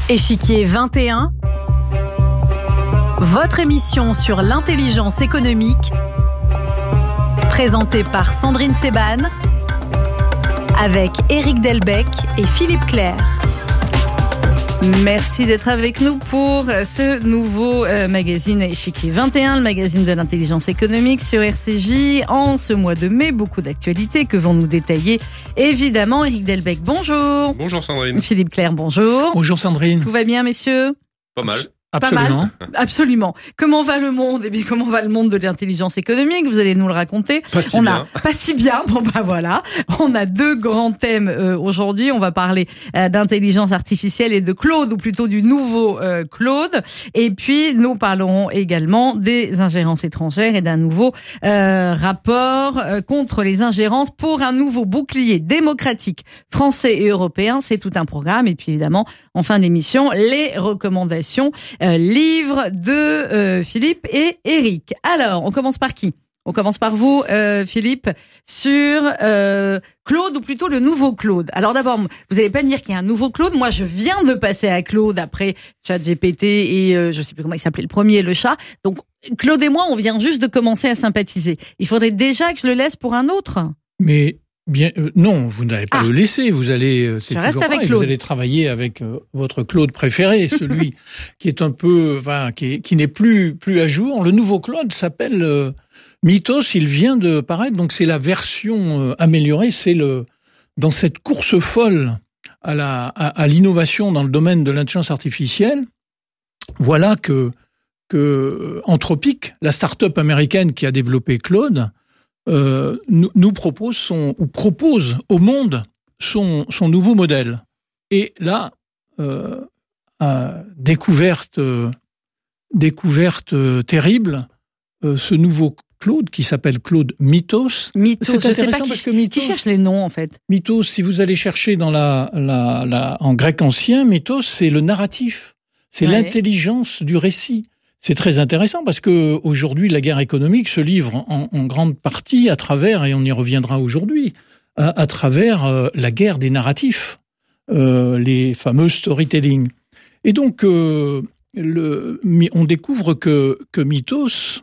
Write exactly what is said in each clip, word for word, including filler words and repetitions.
Échiquier vingt et un, votre émission sur l'intelligence économique, présentée par Sandrine Seban, avec Éric Delbecq et Philippe Clair. Merci d'être avec nous pour ce nouveau euh, magazine Échiquier vingt et un, le magazine de l'intelligence économique sur R C J. En ce mois de mai, beaucoup d'actualités que vont nous détailler évidemment Éric Delbecq. Bonjour. Bonjour Sandrine. Philippe Clair, bonjour. Bonjour Sandrine. Tout va bien, messieurs? Pas mal. Absolument. Pas mal. Absolument. Comment va le monde? Eh bien, comment va le monde de l'intelligence économique? Vous allez nous le raconter. Pas si On bien. a pas si bien. Bon bah voilà. On a deux grands thèmes euh, aujourd'hui. On va parler euh, d'intelligence artificielle et de Claude, ou plutôt du nouveau euh, Claude. Et puis nous parlerons également des ingérences étrangères et d'un nouveau euh, rapport euh, contre les ingérences pour un nouveau bouclier démocratique français et européen. C'est tout un programme. Et puis évidemment, en fin d'émission, les recommandations euh, livres de euh, Philippe et Éric. Alors, on commence par qui? On commence par vous, euh, Philippe, sur euh, Claude, ou plutôt le nouveau Claude. Alors d'abord, vous n'allez pas me dire qu'il y a un nouveau Claude. Moi, je viens de passer à Claude après ChatGPT et euh, je sais plus comment il s'appelait le premier, le chat. Donc, Claude et moi, on vient juste de commencer à sympathiser. Il faudrait déjà que je le laisse pour un autre. Mais bien euh, non, vous n'allez pas Ah. le laisser. Vous allez, euh, c'est Je reste toujours avec pareil, Claude. Vous allez travailler avec euh, votre Claude préféré, celui qui est un peu, enfin, qui, est- qui n'est plus plus à jour. Le nouveau Claude s'appelle euh, Mythos. Il vient de paraître, donc c'est la version euh, améliorée. C'est le dans cette course folle à la à, à l'innovation dans le domaine de l'intelligence artificielle. Voilà que que euh, Anthropic, la start-up américaine qui a développé Claude, Euh, nous, nous propose son ou propose au monde son son nouveau modèle. Et là, euh, euh, découverte euh, découverte euh, terrible, euh, ce nouveau Claude qui s'appelle Claude Mythos. Mythos, C'est je sais pas intéressant qui, parce que qui Mythos, cherche les noms en fait. Mythos, si vous allez chercher dans la la, la en grec ancien, Mythos, c'est le narratif, c'est Ouais. l'intelligence du récit. C'est très intéressant parce que aujourd'hui la guerre économique se livre en, en grande partie à travers, et on y reviendra aujourd'hui, à, à travers euh, la guerre des narratifs, euh, les fameux storytelling. Et donc euh, le, on découvre que que Mythos,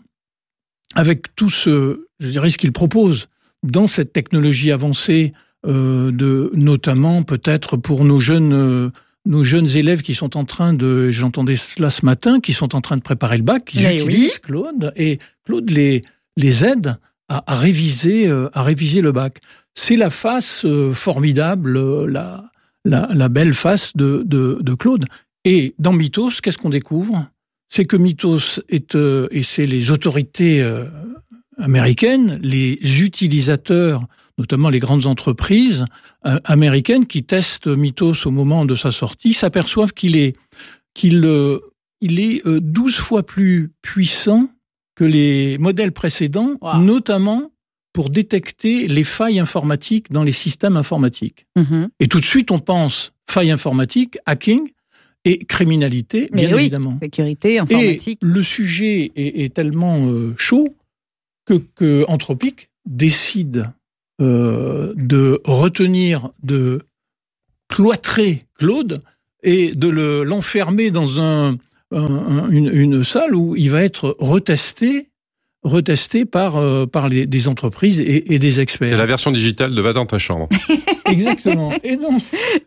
avec tout ce, je dirais ce qu'il propose dans cette technologie avancée, euh, de notamment peut-être pour nos jeunes euh, nos jeunes élèves qui sont en train de, j'entendais cela ce matin, qui sont en train de préparer le bac, qui Mais utilisent oui. Claude, et Claude les les aide à, à réviser euh, à réviser le bac. C'est la face euh, formidable, euh, la, la la belle face de de, de Claude. Et dans Mythos, qu'est-ce qu'on découvre? C'est que Mythos est euh, et c'est les autorités euh, américaines, les utilisateurs, notamment les grandes entreprises euh, américaines qui testent Mythos au moment de sa sortie, s'aperçoivent qu'il est qu'il euh, il est euh, douze fois plus puissant que les modèles précédents, Wow. notamment pour détecter les failles informatiques dans les systèmes informatiques. Mm-hmm. Et tout de suite, on pense failles informatiques, hacking et criminalité, Mais bien oui, évidemment. sécurité informatique. Et le sujet est, est tellement euh, chaud que, que Anthropic décide euh, de retenir, de cloîtrer Claude et de le, l'enfermer dans un, un- une, une salle où il va être retesté, retesté par, euh, par les, des entreprises et, et des C'est experts. la version digitale de Va dans ta chambre. Exactement. Et donc,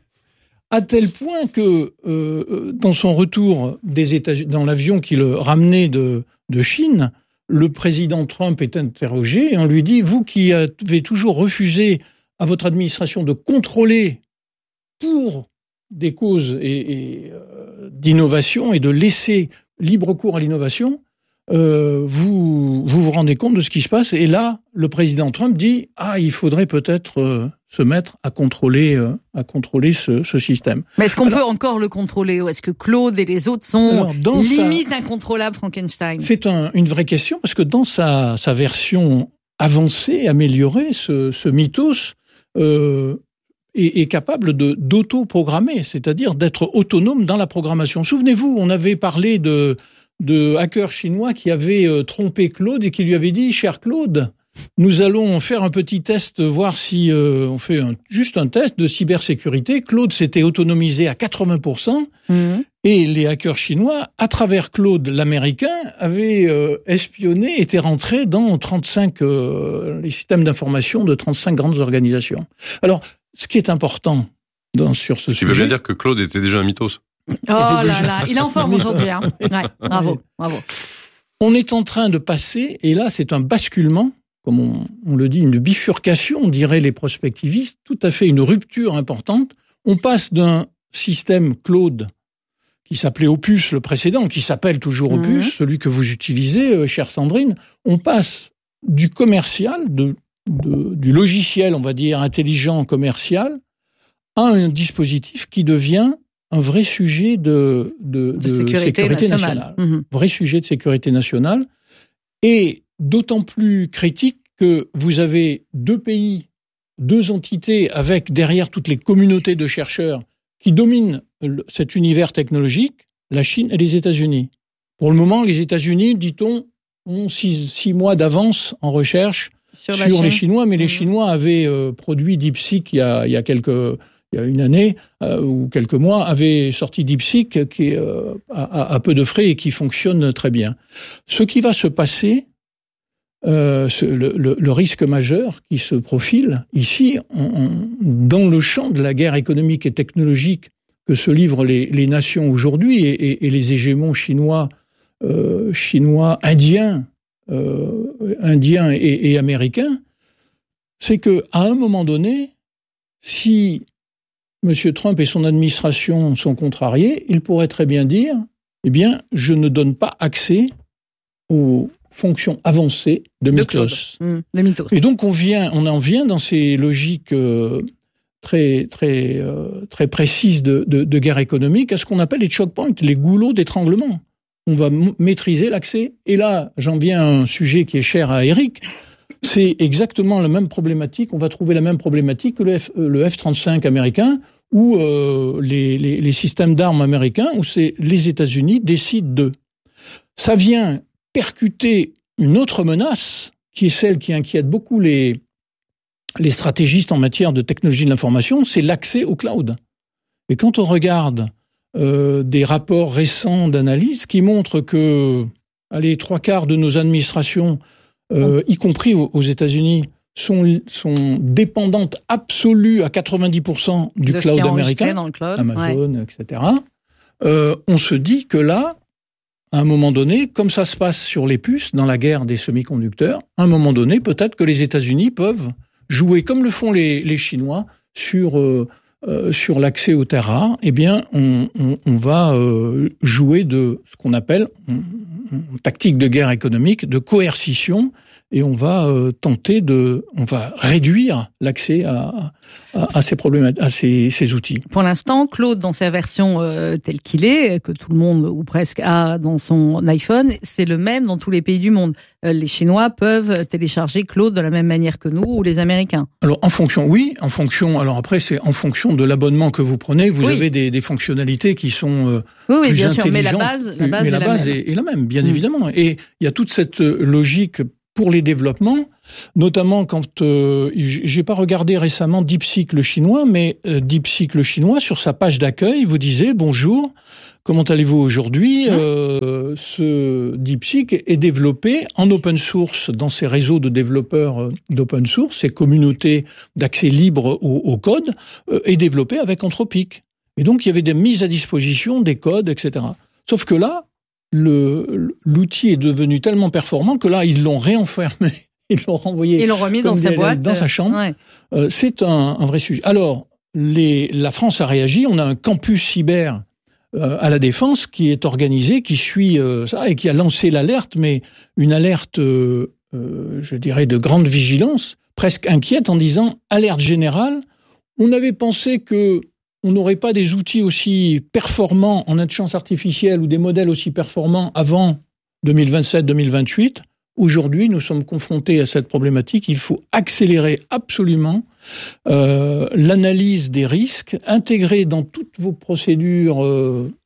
à tel point que euh, dans son retour des États, dans l'avion qui le ramenait de, de Chine, le président Trump est interrogé et on lui dit « Vous qui avez toujours refusé à votre administration de contrôler pour des causes et, et, euh, d'innovation et de laisser libre cours à l'innovation, euh, vous, vous vous rendez compte de ce qui se passe ?» Et là, le président Trump dit « Ah, il faudrait peut-être euh, se mettre à contrôler, euh, à contrôler ce, ce système. » Mais est-ce qu'on Alors- peut encore le contrôler, ou est-ce que Claude et les autres sont Alors, dans sa- limite incontrôlables, Frankenstein? C'est un, une vraie question parce que dans sa, sa version avancée, améliorée, ce, ce Mythos euh, est, est capable de, d'auto-programmer, c'est-à-dire d'être autonome dans la programmation. Souvenez-vous, on avait parlé de, de hackers chinois qui avaient euh, trompé Claude et qui lui avaient dit « Cher Claude, nous allons faire un petit test, voir si euh, on fait un, juste un test de cybersécurité. Claude s'était autonomisé à quatre-vingts pour cent mmh. et les hackers chinois, à travers Claude l'américain, avaient euh, espionné, étaient rentrés dans trente-cinq euh, les systèmes d'information de trente-cinq grandes organisations. Alors, ce qui est important dans, sur ce, ce sujet... Tu veux bien dire que Claude était déjà un mythos. Oh là là, il est en forme aujourd'hui. Hein. Ouais, bravo, bravo. On est en train de passer, et là c'est un basculement, comme on, on le dit, une bifurcation, diraient les prospectivistes, tout à fait une rupture importante. On passe d'un système Claude qui s'appelait Opus, le précédent, qui s'appelle toujours Opus, mmh. celui que vous utilisez, euh, chère Sandrine. On passe du commercial, de, de, du logiciel, on va dire, intelligent commercial, à un dispositif qui devient un vrai sujet de, de, de, de sécurité, sécurité nationale. nationale. Mmh. Vrai sujet de sécurité nationale. Et d'autant plus critique que vous avez deux pays, deux entités avec derrière toutes les communautés de chercheurs qui dominent cet univers technologique, la Chine et les États-Unis. Pour le moment, les États-Unis, dit-on, ont six, six mois d'avance en recherche sur, sur les Chinois, mais mmh. les Chinois avaient euh, produit DeepSeek il y a, il y a quelques... il y a une année euh, ou quelques mois, avait sorti DeepSeek qui est euh, à, à peu de frais et qui fonctionne très bien. Ce qui va se passer, euh, ce, le, le, le risque majeur qui se profile ici, on, on, dans le champ de la guerre économique et technologique que se livrent les, les nations aujourd'hui et, et, et les hégémons chinois, euh, chinois, indiens, euh, indiens et, et américains, c'est que à un moment donné, si Monsieur Trump et son administration sont contrariés, il pourrait très bien dire, eh bien, je ne donne pas accès aux fonctions avancées de Mythos. Mmh, de Mythos. Et donc, on vient, on en vient dans ces logiques euh, très, très, euh, très précises de, de, de guerre économique à ce qu'on appelle les choke points, les goulots d'étranglement. On va m- maîtriser l'accès. Et là, j'en viens à un sujet qui est cher à Eric. C'est exactement la même problématique. On va trouver la même problématique que le, F, le F trente-cinq américain ou euh, les, les, les systèmes d'armes américains où c'est les États-Unis décident d'eux. Ça vient percuter une autre menace qui est celle qui inquiète beaucoup les, les stratégistes en matière de technologie de l'information, c'est l'accès au cloud. Et quand on regarde euh, des rapports récents d'analyse qui montrent que, allez, trois quarts de nos administrations Euh, y compris aux, aux États-Unis, sont, sont dépendantes absolues à quatre-vingt-dix pour cent du de cloud américain, dans le cloud. Amazon, ouais. et cetera. Euh, on se dit que là, à un moment donné, comme ça se passe sur les puces, dans la guerre des semi-conducteurs, à un moment donné, peut-être que les États-Unis peuvent jouer, comme le font les, les Chinois, sur, euh, euh, sur l'accès aux terres rares. Eh bien, on, on, on va euh, jouer de ce qu'on appelle... On, tactique de guerre économique, de coercition, et on va euh, tenter de, on va réduire l'accès à, à, à ces problèmes, à ces, ces outils. Pour l'instant, Claude, dans sa version euh, telle qu'il est, que tout le monde ou presque a dans son iPhone, c'est le même dans tous les pays du monde. Euh, les Chinois peuvent télécharger Claude de la même manière que nous ou les Américains. Alors en fonction, oui, en fonction. Alors après, c'est en fonction de l'abonnement que vous prenez. Vous oui. avez des, des fonctionnalités qui sont euh, oui, oui, plus bien intelligentes. sûr, mais la base, la base, mais la est, base la est, est la même, bien mmh. évidemment. Et il y a toute cette logique pour les développements, notamment quand euh, j'ai pas regardé récemment DeepSeek le chinois, mais euh, DeepSeek le chinois sur sa page d'accueil vous disait bonjour, comment allez-vous aujourd'hui? euh, Ce DeepSeek est développé en open source dans ces réseaux de développeurs d'open source, ces communautés d'accès libre au, au code, euh, est développé avec Anthropic. Et donc il y avait des mises à disposition des codes, et cetera. Sauf que là, Le, l'outil est devenu tellement performant que là, ils l'ont réenfermé, ils l'ont renvoyé. Ils l'ont remis dans sa boîte. Dans sa chambre. Ouais. Euh, c'est un, un vrai sujet. Alors, les, la France a réagi. On a un campus cyber euh, à la Défense qui est organisé, qui suit euh, ça et qui a lancé l'alerte, mais une alerte, euh, euh, je dirais, de grande vigilance, presque inquiète en disant alerte générale. On avait pensé que on n'aurait pas des outils aussi performants en intelligence artificielle ou des modèles aussi performants avant deux mille vingt-sept deux mille vingt-huit. Aujourd'hui, nous sommes confrontés à cette problématique. Il faut accélérer absolument euh, l'analyse des risques, intégrer dans toutes vos procédures euh,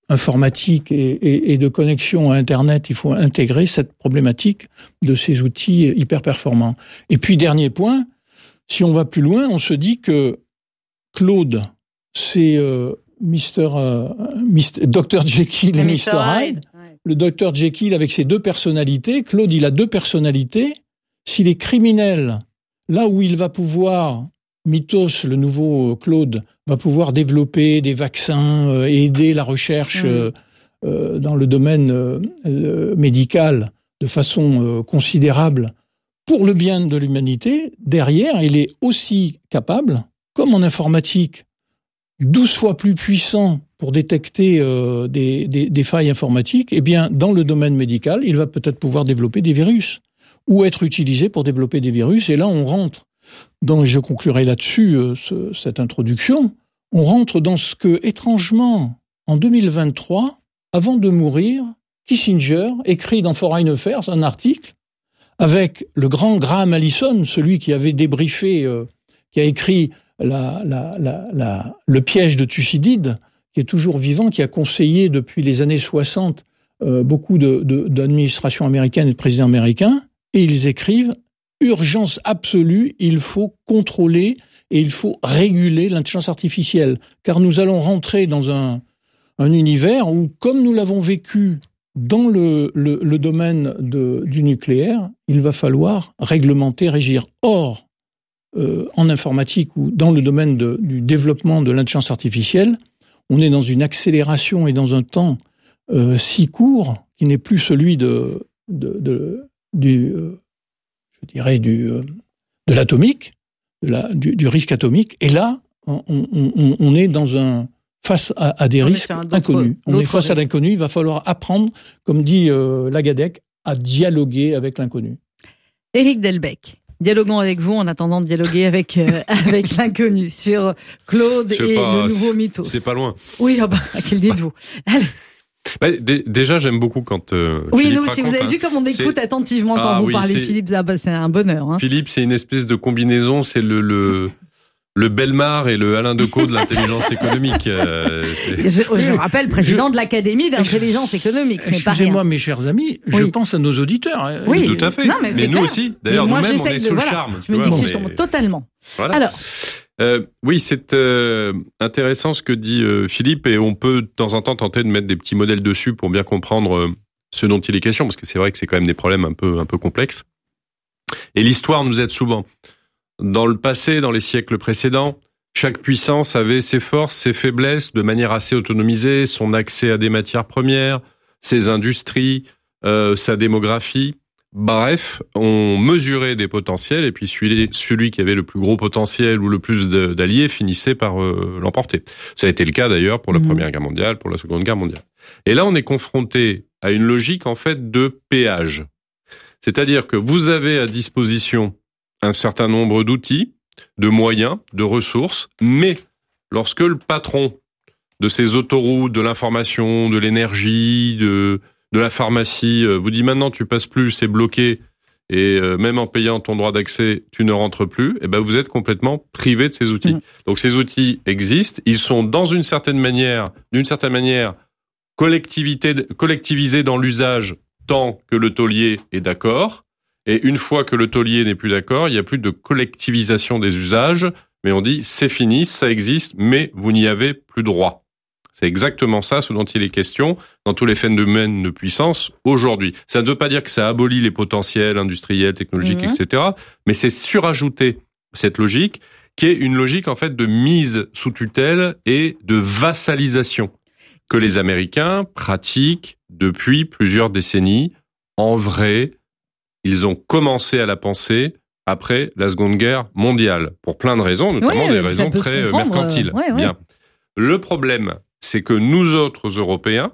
informatique et, et, et de connexion à Internet, il faut intégrer cette problématique de ces outils hyper performants. Et puis, dernier point, si on va plus loin, on se dit que Claude, c'est euh, Mister Euh, Mister docteur Jekyll et Mister Hyde. Ouais. Le docteur Jekyll avec ses deux personnalités. Claude, il a deux personnalités. S'il est criminel, là où il va pouvoir, Mythos, le nouveau Claude, va pouvoir développer des vaccins euh, et aider la recherche mmh. euh, euh, dans le domaine euh, euh, médical de façon euh, considérable pour le bien de l'humanité, derrière, il est aussi capable, comme en informatique, douze fois plus puissant pour détecter euh, des, des, des failles informatiques, eh bien, dans le domaine médical, il va peut-être pouvoir développer des virus ou être utilisé pour développer des virus. Et là, on rentre dans, je conclurai là-dessus euh, ce, cette introduction, on rentre dans ce que, étrangement, en deux mille vingt-trois, avant de mourir, Kissinger écrit dans Foreign Affairs un article avec le grand Graham Allison, celui qui avait débriefé, euh, qui a écrit la, la, la, la, le piège de Thucydide, qui est toujours vivant, qui a conseillé depuis les années soixante euh, beaucoup de, de, d'administrations américaines et de présidents américains, et ils écrivent « Urgence absolue, il faut contrôler et il faut réguler l'intelligence artificielle, car nous allons rentrer dans un, un univers où, comme nous l'avons vécu dans le, le, le domaine de, du nucléaire, il va falloir réglementer, régir. Or, euh, en informatique ou dans le domaine de, du développement de l'intelligence artificielle, on est dans une accélération et dans un temps euh, si court qui n'est plus celui de, de, de du, euh, je dirais du, euh, de l'atomique, de la, du, du risque atomique. Et là, on, on, on est dans un face à, à des on risques inconnus. On est face risques. à l'inconnu. Il va falloir apprendre, comme dit euh, Lagadec, à dialoguer avec l'inconnu. Éric Delbecq. Dialoguons avec vous en attendant de dialoguer avec euh, avec l'inconnu sur Claude et pas, le nouveau Mythos. C'est pas loin. Oui, ah bah, quel dites-vous. Allez. Bah, d- déjà, j'aime beaucoup quand euh, oui, Philippe nous, si vous avez hein, vu comme on écoute c'est... attentivement quand ah, vous oui, parlez, c'est... Philippe, ah bah, c'est un bonheur. Hein. Philippe, c'est une espèce de combinaison, c'est le le le Belmar et le Alain Decaux de l'intelligence économique. Euh, je, je rappelle, président je, de l'Académie d'intelligence économique. Ce n'est pas rien. Excusez-moi, mes chers amis, je oui. pense à nos auditeurs. Oui, tout à fait. Non, mais, mais nous clair. aussi. D'ailleurs, moi, nous-mêmes, on est de, sous voilà, le charme. Je me dis que je tombe totalement. Voilà. Alors. Euh, oui, c'est euh, intéressant ce que dit euh, Philippe, et on peut de temps en temps tenter de mettre des petits modèles dessus pour bien comprendre euh, ce dont il est question, parce que c'est vrai que c'est quand même des problèmes un peu un peu complexes. Et l'histoire nous aide souvent. Dans le passé, dans les siècles précédents, chaque puissance avait ses forces, ses faiblesses, de manière assez autonomisée, son accès à des matières premières, ses industries, euh, sa démographie. Bref, on mesurait des potentiels, et puis celui, celui qui avait le plus gros potentiel ou le plus de, d'alliés finissait par euh, l'emporter. Ça a été le cas d'ailleurs pour la mmh. Première Guerre mondiale, pour la Seconde Guerre mondiale. Et là, on est confronté à une logique en fait de péage. C'est-à-dire que vous avez à disposition un certain nombre d'outils, de moyens, de ressources, mais lorsque le patron de ces autoroutes, de l'information, de l'énergie, de, de la pharmacie vous dit maintenant tu passes plus, c'est bloqué, et même en payant ton droit d'accès, tu ne rentres plus, et ben vous êtes complètement privé de ces outils. Mmh. Donc ces outils existent, ils sont dans une certaine manière, d'une certaine manière, collectivité, collectivisés dans l'usage tant que le taulier est d'accord. Et une fois que le taulier n'est plus d'accord, il n'y a plus de collectivisation des usages, mais on dit c'est fini, ça existe, mais vous n'y avez plus droit. C'est exactement ça ce dont il est question dans tous les phénomènes de puissance aujourd'hui. Ça ne veut pas dire que ça abolit les potentiels industriels, technologiques, mmh. et cetera, mais c'est surajouter cette logique qui est une logique en fait de mise sous tutelle et de vassalisation que les Américains pratiquent depuis plusieurs décennies. En vrai, ils ont commencé à la penser après la Seconde Guerre mondiale, pour plein de raisons, notamment oui, des raisons très mercantiles. Euh, ouais, ouais. Bien. Le problème, c'est que nous autres Européens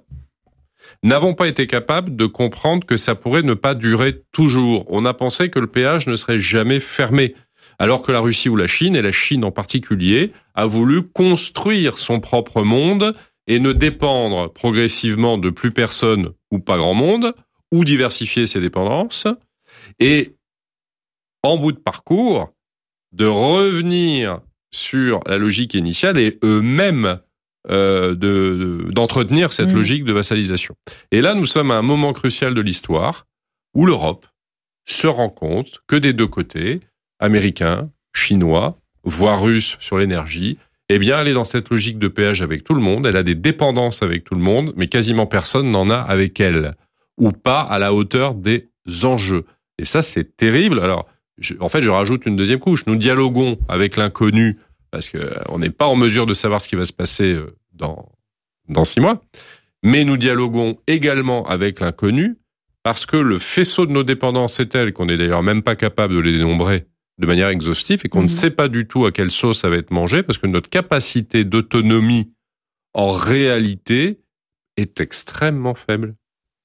n'avons pas été capables de comprendre que ça pourrait ne pas durer toujours. On a pensé que le péage ne serait jamais fermé, alors que la Russie ou la Chine, et la Chine en particulier, a voulu construire son propre monde et ne dépendre progressivement de plus personne ou pas grand monde, ou diversifier ses dépendances, et en bout de parcours, de revenir sur la logique initiale et eux-mêmes euh, de, de, d'entretenir cette Mmh. logique de vassalisation. Et là, nous sommes à un moment crucial de l'histoire où l'Europe se rend compte que des deux côtés, américains, chinois, voire russes sur l'énergie, eh bien, elle est dans cette logique de péage avec tout le monde, elle a des dépendances avec tout le monde, mais quasiment personne n'en a avec elle, ou pas à la hauteur des enjeux. Et ça, c'est terrible. Alors, je, en fait, je rajoute une deuxième couche. Nous dialoguons avec l'inconnu, parce qu'on n'est pas en mesure de savoir ce qui va se passer dans, dans six mois, mais nous dialoguons également avec l'inconnu, parce que le faisceau de nos dépendances est tel qu'on n'est d'ailleurs même pas capable de les dénombrer de manière exhaustive et qu'on mmh. ne sait pas du tout à quelle sauce ça va être mangé, parce que notre capacité d'autonomie, en réalité, est extrêmement faible.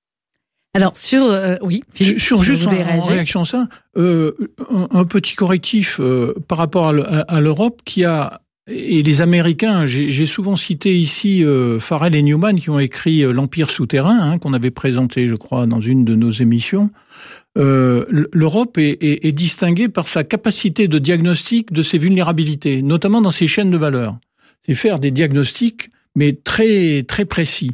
Alors, sur... Euh, oui, Philippe, sur juste en, en réaction à ça, euh, un, un petit correctif euh, par rapport à, à l'Europe qui a... Et les Américains, j'ai, j'ai souvent cité ici euh, Farrell et Newman qui ont écrit euh, L'Empire souterrain, hein, qu'on avait présenté, je crois, dans une de nos émissions. Euh, L'Europe est, est, est distinguée par sa capacité de diagnostic de ses vulnérabilités, notamment dans ses chaînes de valeur. C'est faire des diagnostics, mais très très précis.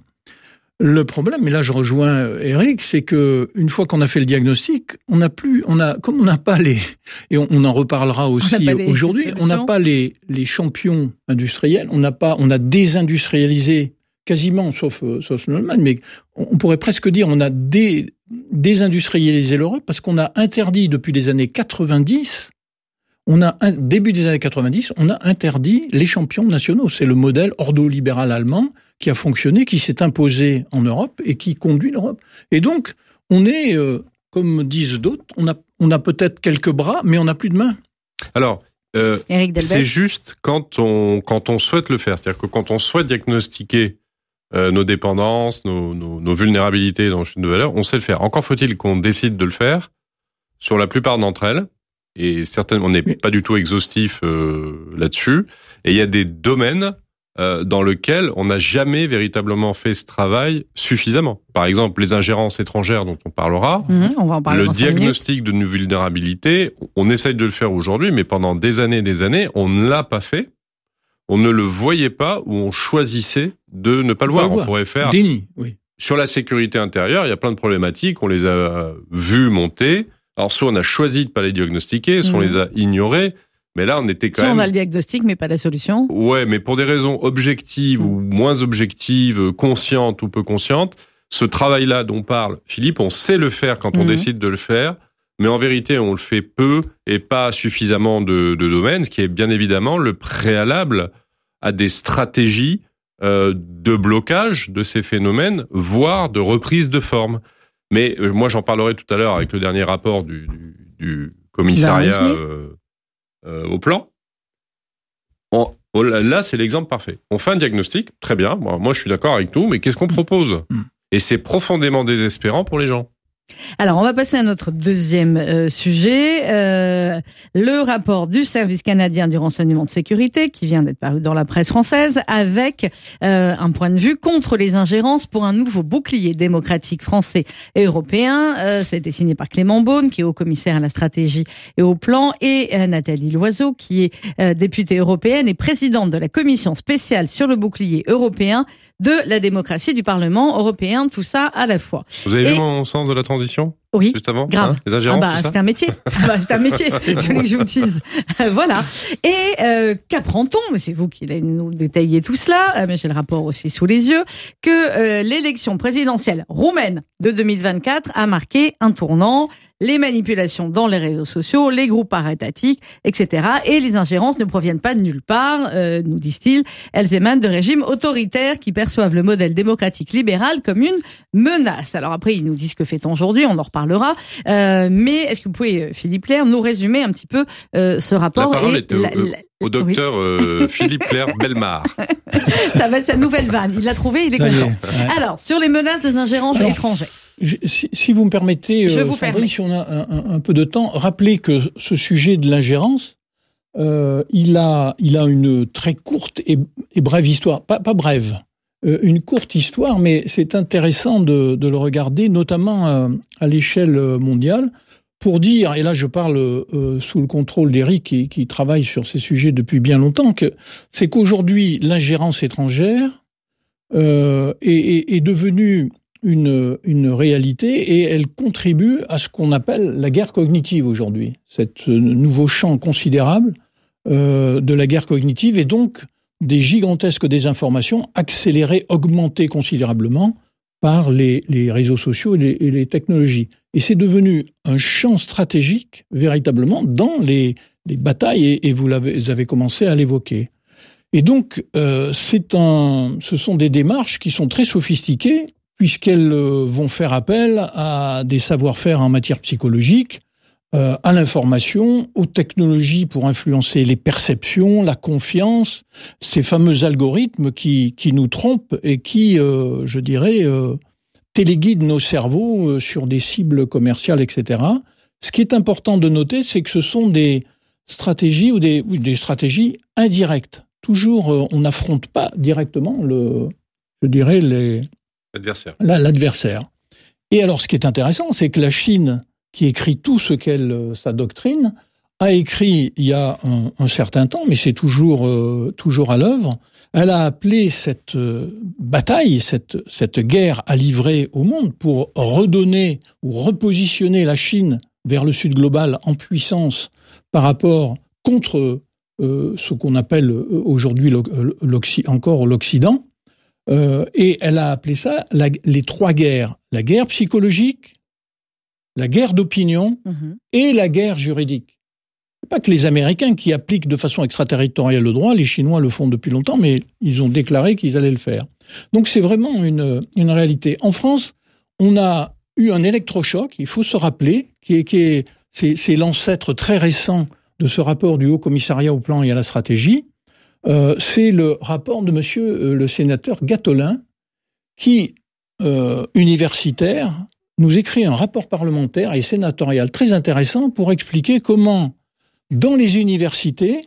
Le problème, et là je rejoins Eric, c'est que une fois qu'on a fait le diagnostic, on n'a plus, on a, comme on n'a pas les, et on, on en reparlera aussi aujourd'hui, on n'a pas les les champions industriels, on n'a pas, on a désindustrialisé quasiment, sauf sauf l'Allemagne, mais on pourrait presque dire on a dé, désindustrialisé l'Europe parce qu'on a interdit depuis les années quatre-vingt-dix. On a un, début des années quatre-vingt-dix, on a interdit les champions nationaux. C'est le modèle ordolibéral allemand qui a fonctionné, qui s'est imposé en Europe et qui conduit l'Europe. Et donc, on est, euh, comme disent d'autres, on a, on a peut-être quelques bras, mais on n'a plus de mains. Alors, euh, c'est juste quand on, quand on souhaite le faire. C'est-à-dire que quand on souhaite diagnostiquer euh, nos dépendances, nos, nos, nos vulnérabilités dans le chaîne de valeur, on sait le faire. Encore faut-il qu'on décide de le faire sur la plupart d'entre elles. Et certainement, on n'est pas du tout exhaustif euh, là-dessus. Et il y a des domaines euh, dans lesquels on n'a jamais véritablement fait ce travail suffisamment. Par exemple, les ingérences étrangères dont on parlera. Mmh, on va en parler le diagnostic de nos vulnérabilités, on essaye de le faire aujourd'hui, mais pendant des années et des années, on ne l'a pas fait. On ne le voyait pas ou on choisissait de ne pas le voir. voir. On pourrait faire... Déni, oui. Sur la sécurité intérieure, il y a plein de problématiques. On les a vues monter. Alors, soit on a choisi de pas les diagnostiquer, soit mmh. on les a ignorés, mais là, on était quand soit même... on a le diagnostic, mais pas la solution. Ouais, mais pour des raisons objectives mmh. ou moins objectives, conscientes ou peu conscientes, ce travail-là dont parle Philippe, on sait le faire quand on mmh. décide de le faire, mais en vérité, on le fait peu et pas suffisamment de, de domaines, ce qui est bien évidemment le préalable à des stratégies euh, de blocage de ces phénomènes, voire de reprise de forme. Mais euh, moi, j'en parlerai tout à l'heure avec le dernier rapport du, du, du commissariat euh, euh, au plan. On, on, là, c'est l'exemple parfait. On fait un diagnostic, très bien. Moi, moi je suis d'accord avec tout, mais qu'est-ce qu'on propose ? Et c'est profondément désespérant pour les gens. Alors, on va passer à notre deuxième euh, sujet, euh, le rapport du Service canadien du renseignement de sécurité qui vient d'être paru dans la presse française avec euh, un point de vue contre les ingérences pour un nouveau bouclier démocratique français et européen. Euh, ça a été signé par Clément Beaune, qui est haut-commissaire à la stratégie et au plan, et euh, Nathalie Loiseau, qui est euh, députée européenne et présidente de la commission spéciale sur le bouclier européen de la démocratie du Parlement européen, tout ça à la fois. Vous avez et... vu mon sens de la transition ? Oui, juste avant, grave. Hein, les ingérences, ah bah, c'est un métier. Ah bah, c'est un métier, je voulais que je vous dise. Voilà. Et euh, qu'apprend-on ? Mais c'est vous qui allez nous détailler tout cela, euh, mais j'ai le rapport aussi sous les yeux, que euh, l'élection présidentielle roumaine de deux mille vingt-quatre a marqué un tournant. Les manipulations dans les réseaux sociaux, les groupes parétatiques, et cetera. Et les ingérences ne proviennent pas de nulle part, euh, nous disent-ils. Elles émanent de régimes autoritaires qui perçoivent le modèle démocratique libéral comme une menace. Alors après, ils nous disent que fait-on aujourd'hui, on en reparlera. Euh, mais est-ce que vous pouvez, Philippe Clair, nous résumer un petit peu euh, ce rapport ? La parole et est au, la, la, au docteur oui. euh, Philippe Clair Bellemare. Ça va être sa nouvelle vanne. Il l'a trouvé, il est Ça content. Est, ouais. Alors, sur les menaces des ingérences Alors, étrangères. Si, si vous me permettez, Je euh, vous Sandrine, si on a un, un, un peu de temps, rappelez que ce sujet de l'ingérence, euh, il a, il a une très courte et, et brève histoire. Pas, pas brève, euh, une courte histoire, mais c'est intéressant de, de le regarder, notamment euh, à l'échelle mondiale, pour dire, et là je parle euh, sous le contrôle d'Éric qui, qui travaille sur ces sujets depuis bien longtemps, que c'est qu'aujourd'hui l'ingérence étrangère euh, est, est, est devenue une, une réalité et elle contribue à ce qu'on appelle la guerre cognitive aujourd'hui. Cet nouveau champ considérable euh, de la guerre cognitive et donc des gigantesques désinformations accélérées, augmentées considérablement par les, les réseaux sociaux et les, et les technologies. Et c'est devenu un champ stratégique, véritablement, dans les, les batailles, et, et vous, l'avez, vous avez commencé à l'évoquer. Et donc, euh, c'est un, ce sont des démarches qui sont très sophistiquées, puisqu'elles euh, vont faire appel à des savoir-faire en matière psychologique, euh, à l'information, aux technologies pour influencer les perceptions, la confiance, ces fameux algorithmes qui, qui nous trompent et qui, euh, je dirais, euh, téléguident nos cerveaux euh, sur des cibles commerciales, et cetera. Ce qui est important de noter, c'est que ce sont des stratégies ou des, ou des stratégies indirectes. Toujours, euh, on n'affronte pas directement le, je dirais, les, l'adversaire. La, l'adversaire. Et alors, ce qui est intéressant, c'est que la Chine, qui écrit tout ce qu'elle, euh, sa doctrine, a écrit il y a un, un certain temps, mais c'est toujours, euh, toujours à l'œuvre. Elle a appelé cette euh, bataille, cette, cette guerre à livrer au monde pour redonner ou repositionner la Chine vers le Sud global en puissance par rapport contre euh, ce qu'on appelle aujourd'hui l'Occ- encore l'Occident. Euh, et elle a appelé ça la, les trois guerres. La guerre psychologique, la guerre d'opinion mmh. et la guerre juridique. C'est pas que les Américains qui appliquent de façon extraterritoriale le droit, les Chinois le font depuis longtemps, mais ils ont déclaré qu'ils allaient le faire. Donc c'est vraiment une, une réalité. En France, on a eu un électrochoc, il faut se rappeler, qui est, qui est, c'est, c'est l'ancêtre très récent de ce rapport du Haut Commissariat au plan et à la stratégie. Euh, c'est le rapport de monsieur euh, le sénateur Gattolin, qui, euh, universitaire, nous écrit un rapport parlementaire et sénatorial très intéressant pour expliquer comment, dans les universités,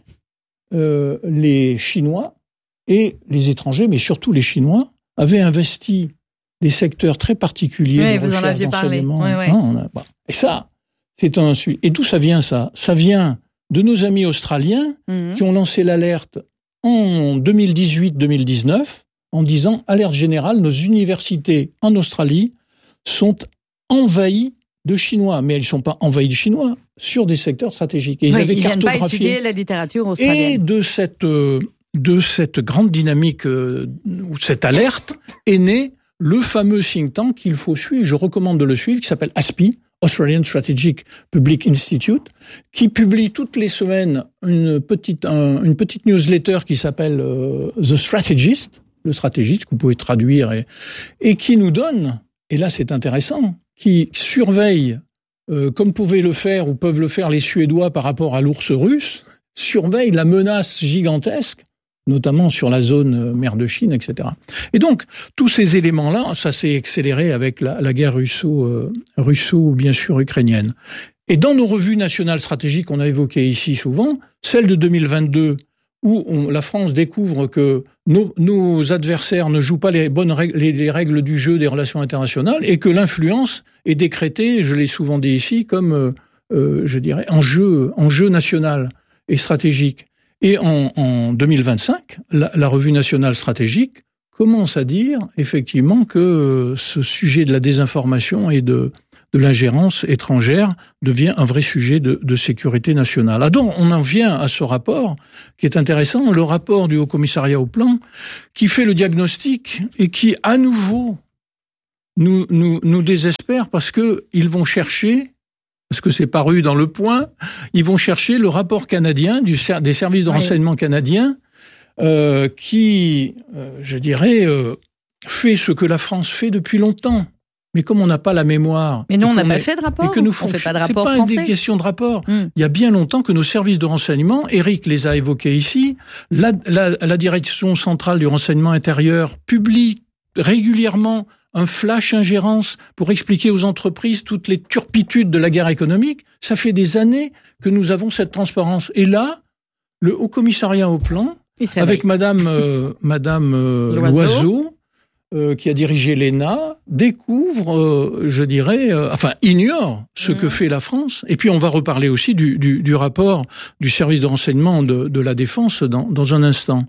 euh, les Chinois et les étrangers, mais surtout les Chinois, avaient investi des secteurs très particuliers oui, de vous recherche, en aviez d'enseignement. parlé. Oui, oui. Hein, on a, bah. Et ça, c'est un sujet. Et d'où ça vient, ça ? Ça vient de nos amis australiens mmh. qui ont lancé l'alerte en deux mille dix-huit deux mille dix-neuf en disant « Alerte générale, nos universités en Australie sont envahies de Chinois. » Mais elles ne sont pas envahies de Chinois sur des secteurs stratégiques. Et ils oui, avaient ils cartographié. Viennent pas étudier la littérature australienne. Et de cette, euh, de cette grande dynamique, euh, ou cette alerte, est né le fameux think tank qu'il faut suivre, je recommande de le suivre, qui s'appelle A S P I, Australian Strategic Public Institute, qui publie toutes les semaines une petite, un, une petite newsletter qui s'appelle euh, The Strategist, le stratégiste, que vous pouvez traduire, et, et qui nous donne, et là c'est intéressant, qui surveille, euh, comme pouvaient le faire ou peuvent le faire les Suédois par rapport à l'ours russe, surveille la menace gigantesque, notamment sur la zone mer de Chine, et cetera. Et donc, tous ces éléments-là, ça s'est accéléré avec la, la guerre russo, euh, russo, bien sûr, ukrainienne. Et dans nos revues nationales stratégiques qu'on a évoquées ici souvent, celle de deux mille vingt-deux, où on, la France découvre que nos, nos adversaires ne jouent pas les bonnes règles, les, les règles du jeu des relations internationales, et que l'influence est décrétée, je l'ai souvent dit ici, comme, euh, euh, je dirais, enjeu, enjeu national et stratégique. Et en, en deux mille vingt-cinq, la, la revue nationale stratégique commence à dire effectivement que ce sujet de la désinformation et de, de l'ingérence étrangère devient un vrai sujet de, de sécurité nationale. Ah donc, on en vient à ce rapport qui est intéressant, le rapport du Haut Commissariat au plan, qui fait le diagnostic et qui, à nouveau, nous, nous, nous désespère parce que ils vont chercher, parce que c'est paru dans Le Point, ils vont chercher le rapport canadien du, des services de renseignement oui. canadiens euh, qui, euh, je dirais, euh, fait ce que la France fait depuis longtemps. Mais comme on n'a pas la mémoire... Mais nous, on n'a pas fait de rapport, que nous on ne fait pas de rapport français. C'est pas une des questions de rapport. Mm. Il y a bien longtemps que nos services de renseignement, Éric les a évoqués ici, la, la, la Direction centrale du renseignement intérieur publie régulièrement un flash ingérence pour expliquer aux entreprises toutes les turpitudes de la guerre économique. Ça fait des années que nous avons cette transparence. Et là, le Haut Commissariat au plan, avec Madame, euh, Madame euh, Loiseau, euh, qui a dirigé l'E N A, découvre, euh, je dirais, euh, enfin ignore ce mmh. que fait la France. Et puis on va reparler aussi du, du, du rapport du service de renseignement de, de la Défense dans, dans un instant.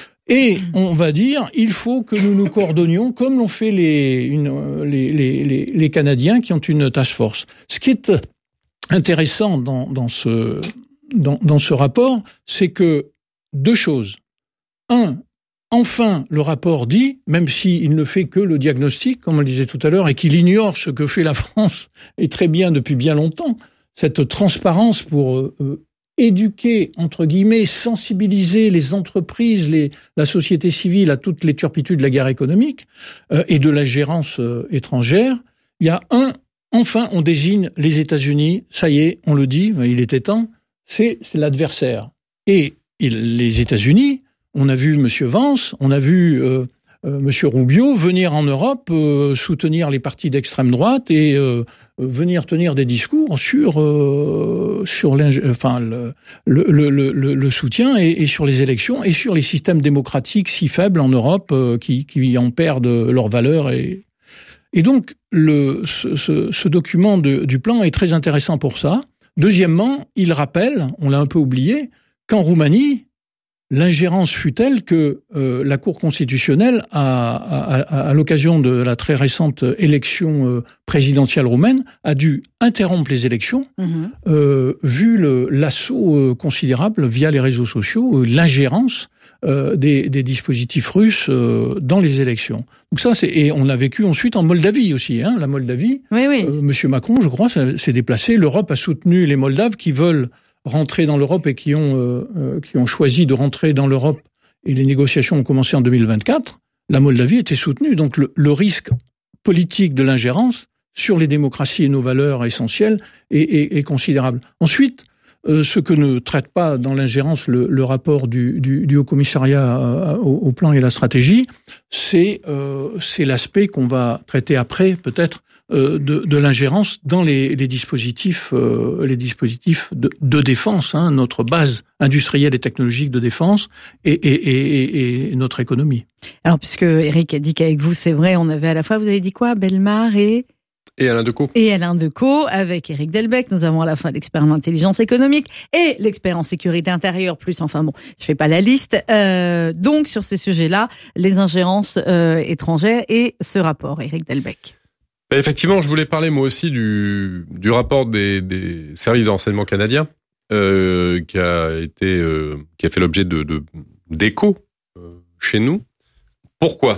Et on va dire, il faut que nous nous coordonnions comme l'ont fait les, une, les, les, les, les Canadiens qui ont une task force. Ce qui est intéressant dans, dans, ce, dans, dans ce rapport, c'est que deux choses. Un, enfin, le rapport dit, même s'il ne fait que le diagnostic, comme on le disait tout à l'heure, et qu'il ignore ce que fait la France, et très bien depuis bien longtemps, cette transparence pour euh, éduquer, entre guillemets, sensibiliser les entreprises, les, la société civile à toutes les turpitudes de la guerre économique euh, et de la gérance euh, étrangère. Il y a un, enfin, on désigne les États-Unis, ça y est, on le dit, il était temps, c'est, c'est l'adversaire. Et, et les États-Unis, on a vu Monsieur Vance, on a vu euh, euh, Monsieur Rubio venir en Europe euh, soutenir les partis d'extrême droite et euh, venir tenir des discours sur euh, sur enfin le le, le, le, le soutien et, et sur les élections et sur les systèmes démocratiques si faibles en Europe euh, qui qui en perdent leur valeur et et donc le ce, ce, ce document de, du plan est très intéressant pour ça. Deuxièmement, il rappelle, on l'a un peu oublié, qu'en Roumanie l'ingérence fut telle que euh, la Cour constitutionnelle, a, à, à, à l'occasion de la très récente élection euh, présidentielle roumaine, a dû interrompre les élections, mmh. euh, vu le, l'assaut euh, considérable via les réseaux sociaux, euh, l'ingérence euh, des, des dispositifs russes euh, dans les élections. Donc ça, c'est et on a vécu ensuite en Moldavie aussi, hein, la Moldavie. Oui, oui. Euh, Monsieur Macron, je crois, s'est déplacé. L'Europe a soutenu les Moldaves qui veulent rentrer dans l'Europe et qui ont euh, euh, qui ont choisi de rentrer dans l'Europe et les négociations ont commencé en deux mille vingt-quatre, la Moldavie était soutenue. Donc le, le risque politique de l'ingérence sur les démocraties et nos valeurs essentielles est, est, est considérable. Ensuite, euh, ce que ne traite pas dans l'ingérence le, le rapport du, du, du Haut-Commissariat euh, au, au plan et à la stratégie, c'est euh, c'est l'aspect qu'on va traiter après peut-être De, de l'ingérence dans les, les dispositifs, euh, les dispositifs de, de défense, hein, notre base industrielle et technologique de défense et, et, et, et notre économie. Alors, puisque Éric a dit qu'avec vous, c'est vrai, on avait à la fois, vous avez dit quoi, Bellemare et... Et Alain Decaux. Et Alain Decaux, avec Éric Delbecq, nous avons à la fois l'expert en intelligence économique et l'expert en sécurité intérieure, plus, enfin bon, je fais pas la liste. Euh, donc, sur ces sujets-là, les ingérences euh, étrangères et ce rapport, Éric Delbecq. Effectivement, je voulais parler moi aussi du, du rapport des, des services de renseignement canadiens euh, qui a été euh, qui a fait l'objet de, de d'échos euh, chez nous. Pourquoi ?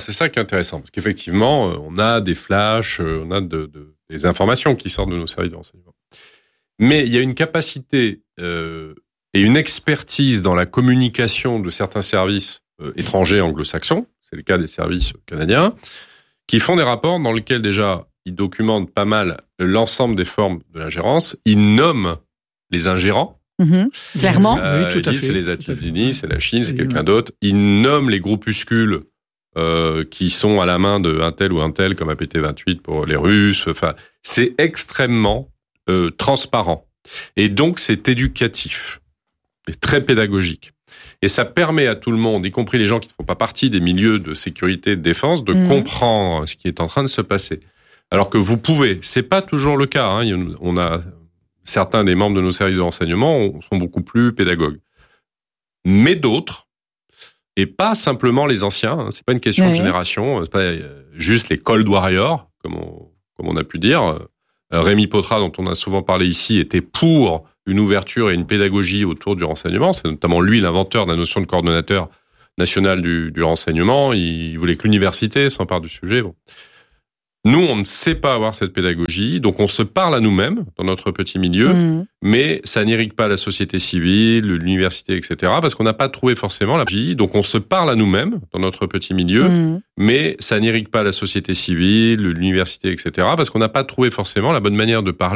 C'est ça qui est intéressant parce qu'effectivement, on a des flashs, on a de, de, des informations qui sortent de nos services de renseignement. Mais il y a une capacité euh, et une expertise dans la communication de certains services euh, étrangers anglo-saxons, c'est le cas des services canadiens, qui font des rapports dans lesquels déjà ils documentent pas mal l'ensemble des formes de l'ingérence. Ils nomment les ingérants. Mmh, clairement. Euh, oui, tout à ils disent, fait. c'est les États-Unis, c'est la Chine, c'est quelqu'un d'autre. Ils nomment les groupuscules euh, qui sont à la main de un tel ou un tel, comme A P T vingt-huit pour les Russes. Enfin, c'est extrêmement euh, transparent. Et donc, c'est éducatif. C'est très pédagogique. Et ça permet à tout le monde, y compris les gens qui ne font pas partie des milieux de sécurité et de défense, de mmh. comprendre ce qui est en train de se passer. Alors que vous pouvez, c'est pas toujours le cas. Hein. On a certains des membres de nos services de renseignement sont beaucoup plus pédagogues, mais d'autres, et pas simplement les anciens. Hein. C'est pas une question ouais. de génération. C'est pas juste les Cold Warriors, comme on, comme on a pu dire. Rémi Potra, dont on a souvent parlé ici, était pour une ouverture et une pédagogie autour du renseignement. C'est notamment lui l'inventeur de la notion de coordonnateur national du, du renseignement. Il voulait que l'université s'empare du sujet. Bon. Nous, on ne sait pas avoir cette pédagogie, donc on se parle à nous-mêmes dans notre petit milieu, mmh. mais ça n'irrigue pas la société civile, l'université, et cetera, parce qu'on n'a pas trouvé forcément la pédagogie. Donc on se parle à nous-mêmes dans notre petit milieu, mmh. mais ça n'irrigue pas la société civile, l'université, et cetera, parce qu'on n'a pas trouvé forcément la bonne manière de parler.